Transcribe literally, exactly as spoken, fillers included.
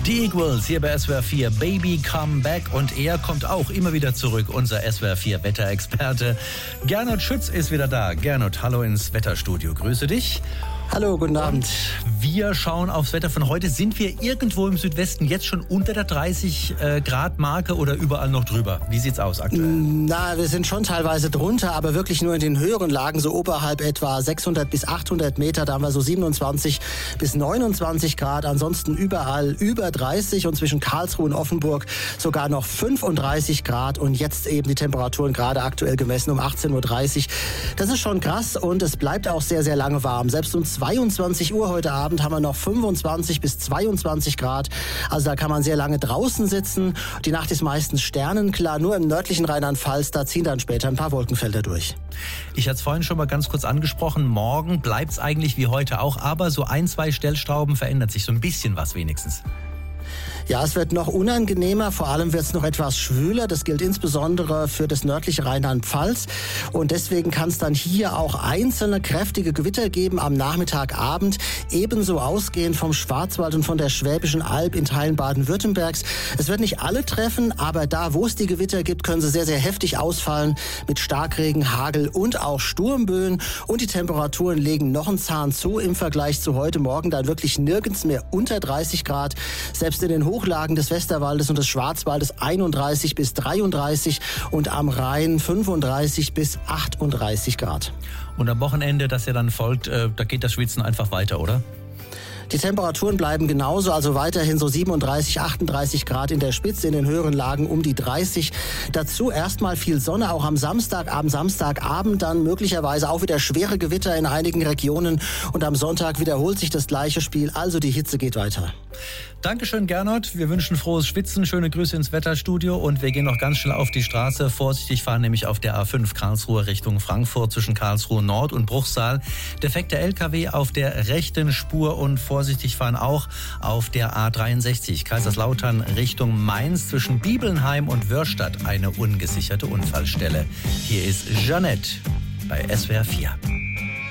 Die Equals hier bei S W R vier, Baby Come Back, und er kommt auch immer wieder zurück, unser S W R vier Wetterexperte. Gernot Schütz ist wieder da. Gernot, hallo ins Wetterstudio, grüße dich. Hallo, guten Abend. Und wir schauen aufs Wetter von heute. Sind wir irgendwo im Südwesten jetzt schon unter der dreißig Grad Marke oder überall noch drüber? Wie sieht's aus aktuell? Na, wir sind schon teilweise drunter, aber wirklich nur in den höheren Lagen, so oberhalb etwa sechshundert bis achthundert Meter. Da haben wir so siebenundzwanzig bis neunundzwanzig Grad. Ansonsten überall über dreißig und zwischen Karlsruhe und Offenburg sogar noch fünfunddreißig Grad. Und jetzt eben die Temperaturen gerade aktuell gemessen um achtzehn Uhr dreißig. Das ist schon krass und es bleibt auch sehr, sehr lange warm. Selbst um zweiundzwanzig Uhr heute Abend haben wir noch fünfundzwanzig bis zweiundzwanzig Grad. Also da kann man sehr lange draußen sitzen. Die Nacht ist meistens sternenklar. Nur im nördlichen Rheinland-Pfalz, da ziehen dann später ein paar Wolkenfelder durch. Ich hatte es vorhin schon mal ganz kurz angesprochen. Morgen bleibt es eigentlich wie heute auch, aber so ein, zwei Stellstrauben verändert sich so ein bisschen was wenigstens. Ja, es wird noch unangenehmer, vor allem wird es noch etwas schwüler. Das gilt insbesondere für das nördliche Rheinland-Pfalz. Und deswegen kann es dann hier auch einzelne kräftige Gewitter geben am Nachmittagabend. Ebenso ausgehend vom Schwarzwald und von der Schwäbischen Alb in Teilen Baden-Württembergs. Es wird nicht alle treffen, aber da, wo es die Gewitter gibt, können sie sehr, sehr heftig ausfallen mit Starkregen, Hagel und auch Sturmböen. Und die Temperaturen legen noch einen Zahn zu im Vergleich zu heute Morgen. Dann wirklich nirgends mehr unter dreißig Grad. Selbst in den Hochlagen des Westerwaldes und des Schwarzwaldes einunddreißig bis dreiunddreißig und am Rhein fünfunddreißig bis achtunddreißig Grad. Und am Wochenende, das ja dann folgt, äh, da geht das Schwitzen einfach weiter, oder? Die Temperaturen bleiben genauso, also weiterhin so siebenunddreißig, achtunddreißig Grad in der Spitze, in den höheren Lagen um die dreißig. Dazu erstmal viel Sonne, auch am Samstag, am Samstagabend dann möglicherweise auch wieder schwere Gewitter in einigen Regionen und am Sonntag wiederholt sich das gleiche Spiel, also die Hitze geht weiter. Dankeschön, Gernot. Wir wünschen frohes Schwitzen, schöne Grüße ins Wetterstudio und wir gehen noch ganz schnell auf die Straße. Vorsichtig fahren, nämlich auf der A fünf Karlsruhe Richtung Frankfurt zwischen Karlsruhe Nord und Bruchsal. Defekter L K W auf der rechten Spur und vorsichtig fahren auch auf der A dreiundsechzig Kaiserslautern Richtung Mainz zwischen Bibelnheim und Wörstadt eine ungesicherte Unfallstelle. Hier ist Jeanette bei S W R vier.